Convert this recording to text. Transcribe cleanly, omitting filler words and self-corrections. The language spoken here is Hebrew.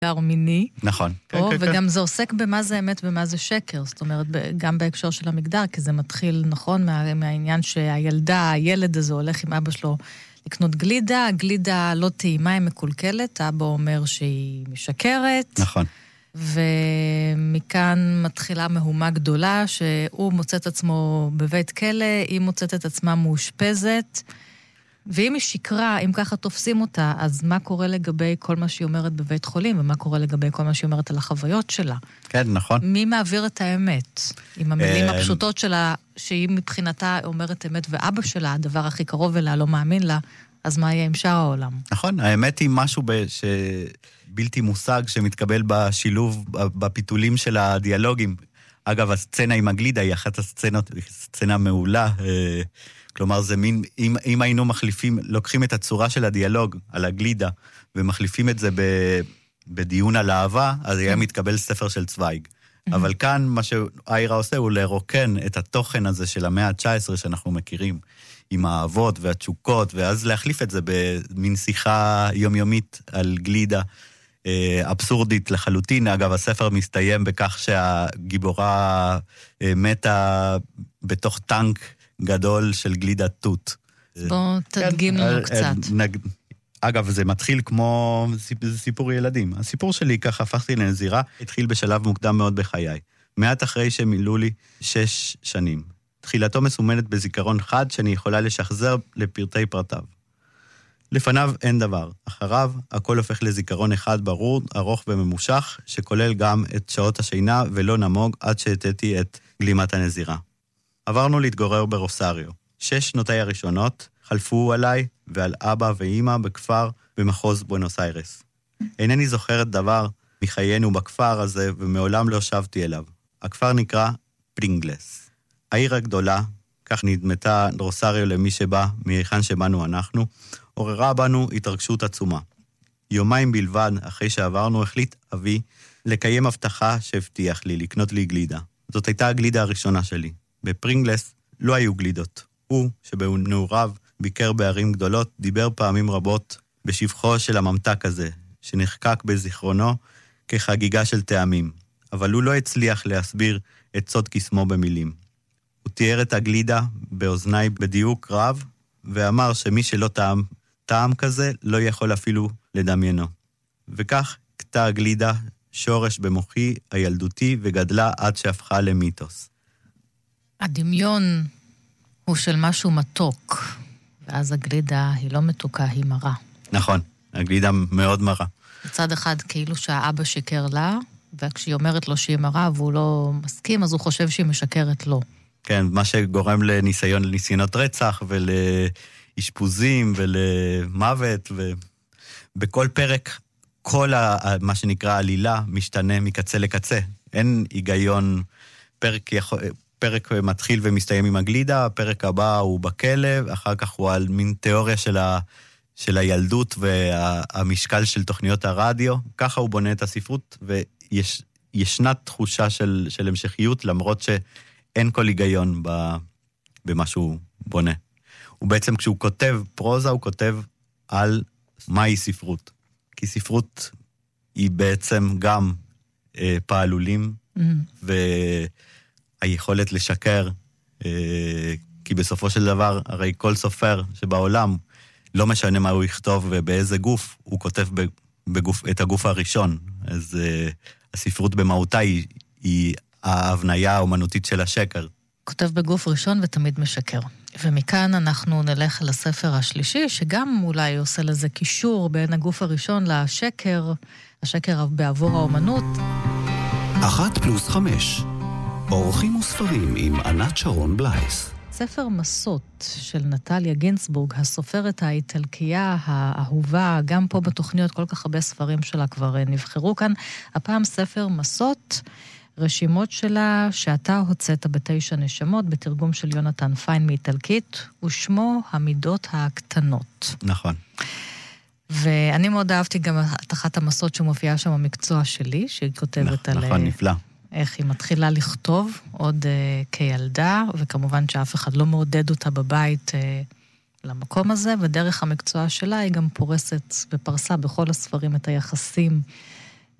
מיני. נכון. וגם זה עוסק במה זה אמת ומה זה שקר. זאת אומרת, גם בהקשר של המגדר, כי זה מתחיל, נכון, מהעניין הילד הזה הולך עם אבא שלו לקנות גלידה, הגלידה לא טעימה, היא מקולקלת, אבא אומר שהיא משקרת. נכון. ומכאן מתחילה מהומה גדולה, שהוא מוצא את עצמו בבית כלא, היא מוצאת את עצמה מאושפזת, ואם היא שקרה, אם ככה תופסים אותה, אז מה קורה לגבי כל מה שהיא אומרת בבית חולים, ומה קורה לגבי כל מה שהיא אומרת על החוויות שלה? כן, נכון. מי מעביר את האמת? עם המילים הפשוטות שלה, שהיא מבחינתה אומרת אמת, ואבא שלה, הדבר הכי קרוב אליה, לא מאמין לה, אז מה יהיה עם שאר העולם? נכון, האמת היא משהו בלתי מושג שמתקבל בשילוב, בפיתולים של הדיאלוגים. אגב, הסצנה עם הגלידה היא אחת הסצנות, סצנה מעולה, כלומר, זה מין, אם היינו לוקחים את הצורה של הדיאלוג על הגלידה, ומחליפים את זה בדיון על אהבה, אז היה מתקבל ספר של צוויג. אבל כאן, מה שאיירה עושה, הוא לרוקן את התוכן הזה של המאה ה-19 שאנחנו מכירים, עם האהבות והתשוקות, ואז להחליף את זה במין שיחה יומיומית על גלידה, אבסורדית לחלוטין. אגב, הספר מסתיים בכך שהגיבורה מתה בתוך טנק גדול של גלידת תות. בוא תדגים לנו קצת. אגב, זה מתחיל כמו סיפור ילדים. הסיפור שלי, ככה הפכתי לנזירה, התחיל בשלב מוקדם מאוד בחיי. מעט אחרי שמילאו לי 6 שנים. תחילתו מסומנת בזיכרון חד שאני יכולה לשחזר לפרטי פרטיו. לפניו אין דבר. אחריו, הכל הופך לזיכרון אחד ברור, ארוך וממושך, שכולל גם את שעות השינה ולא נמוג עד שהתתי את גלימת הנזירה. עברנו להתגורר ברוסריו. 6 שנותיי הראשונות חלפו עליי ועל אבא ואמא בכפר במחוז בואנוס איירס. אינני זוכרת דבר מחיינו בכפר הזה ומעולם לא שבתי אליו. הכפר נקרא פרינגלס. העיר הגדולה, כך נדמתה רוסריו למי שבא מהיכן שבאנו אנחנו, עוררה בנו התרגשות עצומה. יומיים בלבד אחרי שעברנו החליט אבי לקיים הבטחה שהבטיח לי לקנות לי גלידה. זאת הייתה הגלידה הראשונה שלי. בפרינגלס לא היו גלידות. הוא, שבנעוריו ביקר בערים גדולות, דיבר פעמים רבות בשבחו של הממתק הזה, שנחקק בזיכרונו כחגיגה של טעמים. אבל הוא לא הצליח להסביר את סוד קסמו במילים. הוא תיאר את הגלידה באוזניי בדיוק רב, ואמר שמי שלא טעם כזה לא יכול אפילו לדמיינו. וכך קטע הגלידה שורש במוחי הילדותי וגדלה עד שהפכה למיתוס. הדמיון הוא של משהו מתוק, ואז הגלידה היא לא מתוקה, היא מרה. נכון, הגלידה מאוד מרה. בצד אחד כאילו שהאבא שקר לה, וכשהיא אומרת לו שהיא מרה והוא לא מסכים, אז הוא חושב שהיא משקרת לו. כן, מה שגורם לניסיונות רצח ולאשפוזים ולמוות, ובכל פרק, כל מה שנקרא עלילה משתנה מקצה לקצה. אין היגיון, פרק מתחיל ומסתיים עם הגלידה, הפרק הבא הוא בכלא, אחר כך הוא על מין תיאוריה של הילדות והמשקל של תוכניות הרדיו. ככה הוא בונה את הספרות, וישנה תחושה של המשכיות, למרות שאין כל היגיון במה שהוא בונה. הוא בעצם, כשהוא כותב פרוזה, הוא כותב על מהי ספרות. כי ספרות היא בעצם גם פעלולים, היכולת לשקר, כי בסופו של דבר, הרי כל סופר שבעולם, לא משנה מה הוא יכתוב ובאיזה גוף, הוא כותב את הגוף הראשון. אז הספרות במהותה היא ההבניה האומנותית של השקר. כותב בגוף ראשון ותמיד משקר. ומכאן אנחנו נלך לספר השלישי, שגם אולי עושה לזה קישור בין הגוף הראשון לשקר, השקר בעבור האומנות. 1+5 אורחים וספרים עם ענת שרון בלייס. ספר מסות של נטליה גינסבורג, הסופרת האיטלקייה האהובה, גם פה בתוכניות כל כך הרבה ספרים שלה כבר נבחרו כאן. הפעם ספר מסות, רשימות שלה שאתה הוצאת ב9 נשמות, בתרגום של יונתן פיין מאיטלקית, ושמו המידות הקטנות. נכון. ואני מאוד אהבתי גם את אחת המסות שמופיעה שם המקצוע שלי, שהיא כותבת על... נכון, נפלא. איך היא מתחילה לכתוב עוד כילדה, וכמובן שאף אחד לא מעודד אותה בבית למקום הזה, ודרך המקצוע שלה היא גם פורסת ופרסה בכל הספרים את היחסים